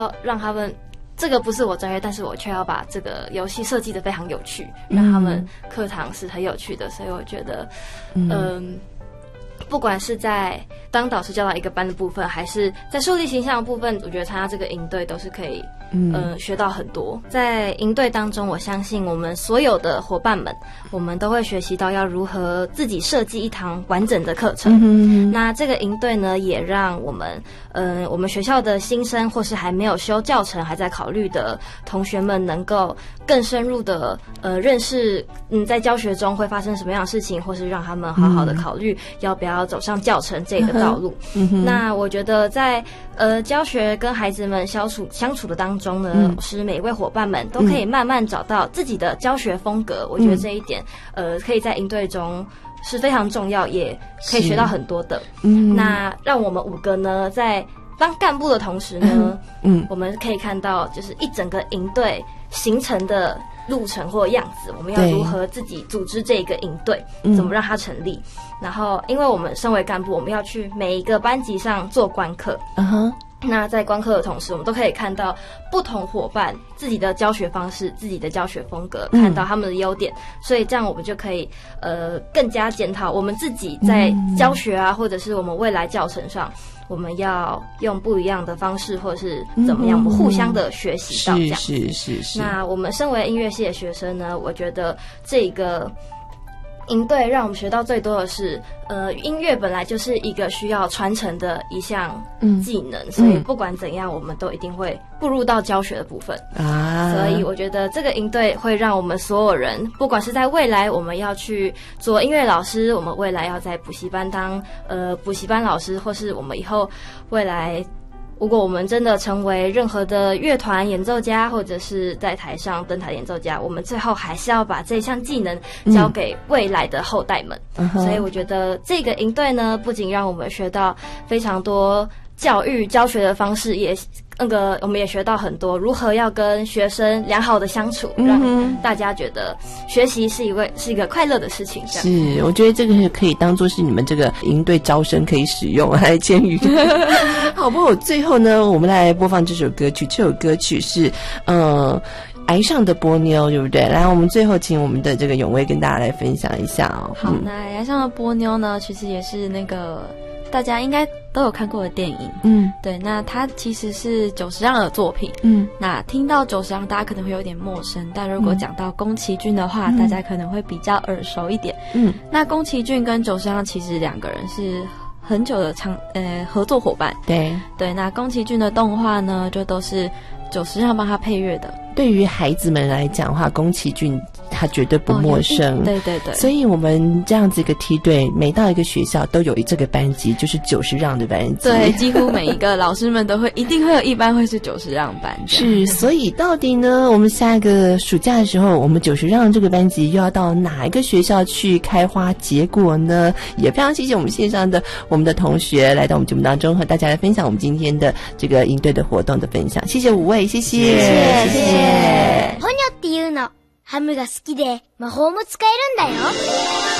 让他们这个不是我专业，但是我却要把这个游戏设计得非常有趣，让他们课堂是很有趣的。所以我觉得不管是在当导师教导一个班的部分，还是在树立形象的部分，我觉得参加这个营队都是可以学到很多。在营队当中，我相信我们所有的伙伴们，我们都会学习到要如何自己设计一堂完整的课程。那这个营队呢，也让我们学校的新生或是还没有修教程还在考虑的同学们，能够更深入的认识在教学中会发生什么样的事情，或是让他们好好的考虑要不要走上教程这个道路。那我觉得在教学跟孩子们相处的当中呢，是每一位伙伴们都可以慢慢找到自己的教学风格。我觉得这一点可以在营队中是非常重要，也可以学到很多的。那让我们5个呢，在当干部的同时呢，我们可以看到就是一整个营队形成的路程或样子，我们要如何自己组织这个营队，怎么让它成立。然后因为我们身为干部，我们要去每一个班级上做观课。那在观课的同时，我们都可以看到不同伙伴自己的教学方式、自己的教学风格，看到他们的优点，所以这样我们就可以更加检讨我们自己在教学啊，或者是我们未来教程上，我们要用不一样的方式，或者是怎么样，我们互相的学习到这样。是。那我们身为音乐系的学生呢，我觉得这个营队让我们学到最多的是，音乐本来就是一个需要传承的一项技能，所以不管怎样，我们都一定会步入到教学的部分所以我觉得这个营队会让我们所有人，不管是在未来我们要去做音乐老师，我们未来要在补习班当补习班老师，或是我们以后未来如果我们真的成为任何的乐团演奏家，或者是在台上登台演奏家，我们最后还是要把这项技能交给未来的后代们。所以我觉得这个营队呢，不仅让我们学到非常多教育教学的方式，也我们也学到很多如何要跟学生良好的相处，让大家觉得学习是一个快乐的事情。 是，我觉得这个可以当作是你们这个营队招生可以使用来签语。好，不过最后呢，我们来播放这首歌曲。这首歌曲是崖上的波妞，对不对？来，我们最后请我们的这个永威跟大家来分享一下哦。 好，那崖上的波妞呢，其实也是那个大家应该都有看过的电影。对，那它其实是久石让的作品。那听到久石让大家可能会有点陌生，但如果讲到宫崎骏的话，大家可能会比较耳熟一点。那宫崎骏跟久石让其实2个人是很久的合作伙伴。对，那宫崎骏的动画呢，就都是久石让帮他配乐的。 对于孩子们来讲的话，宫崎骏他绝对不陌生。 对， 所以我们这样子一个梯队，每到一个学校都有这个班级，就是久石让的班级。 对，几乎每一个老师们都会一定会有一班会是久石让班。 是，所以到底呢，我们下一个暑假的时候，我们久石让这个班级又要到哪一个学校去开花结果呢？也非常谢谢我们线上的我们的同学来到我们节目当中，和大家来分享我们今天的这个营队的活动的分享。谢谢5位，谢谢。 ポニョっていうの、ハムが好きで魔法も使えるんだよ。